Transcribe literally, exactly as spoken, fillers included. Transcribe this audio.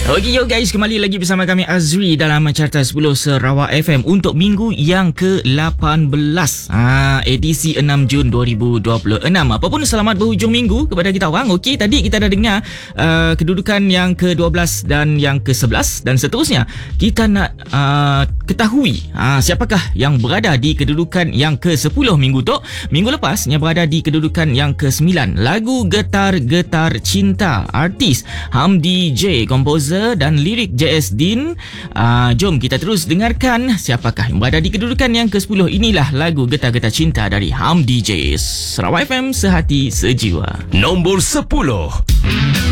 Okey yo guys, kembali lagi bersama kami Azri dalam Carta sepuluh Sarawak F M untuk minggu yang ke lapan belas, ha, edisi enam Jun dua ribu dua puluh enam. Apapun, selamat berhujung minggu kepada kita orang. Okey, tadi kita dah dengar uh, kedudukan yang ke dua belas dan yang ke sebelas, dan seterusnya kita nak uh, ketahui uh, siapakah yang berada di kedudukan yang ke sepuluh minggu tu. Minggu lepas yang berada di kedudukan yang ke sembilan, lagu Getar-Getar Cinta, artis Hamdi J, komposer dan lirik J S Din. Uh, jom kita terus dengarkan siapakah yang berada di kedudukan yang ke sepuluh. Inilah lagu Getar-Getar Cinta dari Hamdi J. Sarawak F M, sehati sejiwa. Nombor sepuluh.